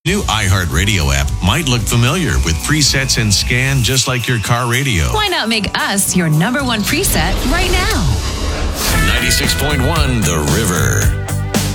New iHeartRadio app might look familiar with presets and scan just like your car radio. Why not make us your number one preset right now? 96.1 The River.